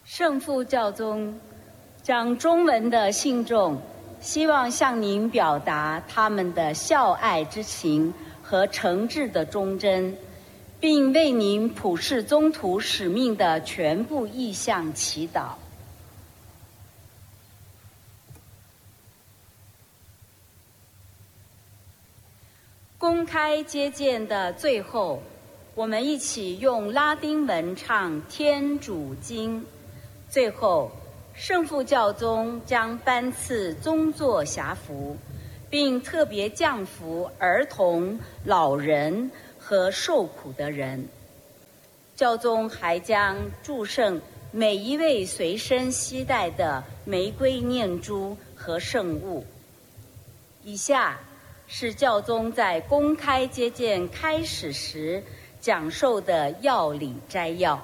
圣父教宗将中文的信众希望向您表达他们的孝爱之情和诚挚的忠贞，并为您普世宗徒使命的全部意向祈祷。公开接见的最后，我们一起用拉丁文唱《天主经》。最后，圣父教宗将颁赐宗座辖服，并特别降福儿童、老人和受苦的人。教宗还将祝圣每一位随身携带的玫瑰念珠和圣物。以下是教宗在公开接见开始时讲授的要理摘要。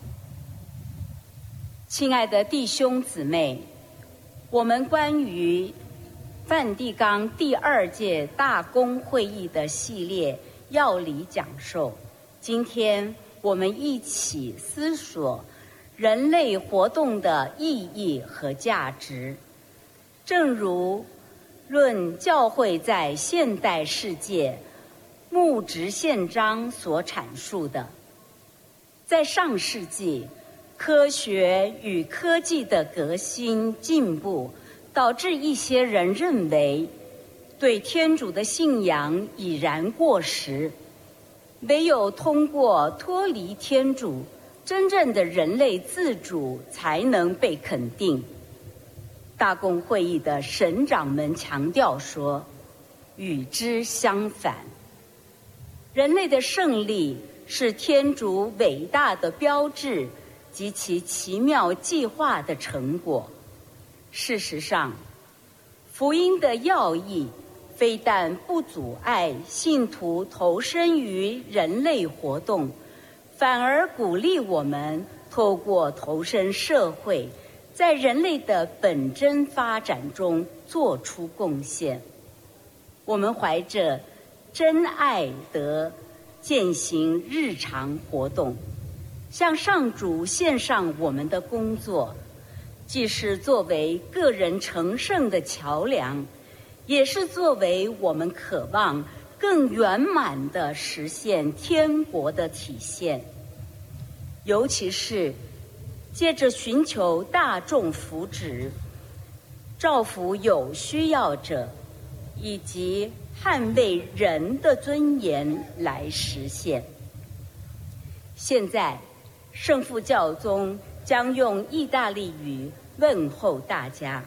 亲爱的弟兄姊妹，我们关于梵蒂冈第2届大公会议的系列要理讲授，今天我们一起思索人类活动的意义和价值。正如论教会在现代世界牧职宪章所阐述的，在上世纪，科学与科技的革新进步，导致一些人认为对天主的信仰已然过时，唯有通过脱离天主，真正的人类自主才能被肯定。大公会议的神长们强调说，与之相反，人类的胜利是天主伟大的标志及其奇妙计划的成果。事实上，福音的要义非但不阻碍信徒投身于人类活动，反而鼓励我们透过投身社会，在人类的本真发展中做出贡献。我们怀着真爱德践行日常活动，向上主献上我们的工作，既是作为个人成圣的桥梁，也是作为我们渴望更圆满地实现天国的体现。尤其是借着寻求大众福祉、照拂有需要者，以及捍卫人的尊严来实现。现在，圣父教宗将用意大利语问候大家。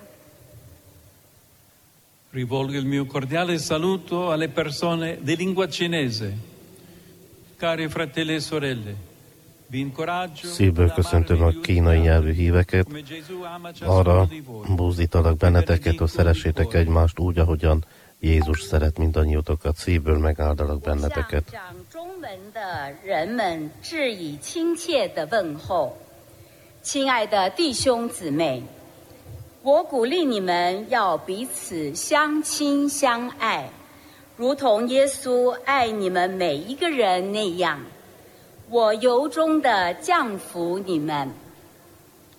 Rivolgo il mio cordiale saluto alle persone di lingua cinese. Cari fratelli e sorelle, vi incoraggio. Szívből köszöntöm a kínai nyelvű híveket. Arra buzdítalak benneteket, hogy szeressétek egymást úgy, ahogyan Jézus szeret mindannyiótokat. Szívből megáldalak benneteket. 亲爱的弟兄姊妹，我鼓励你们要彼此相亲相爱，如同耶稣爱你们每一个人那样。我由衷地降服你们。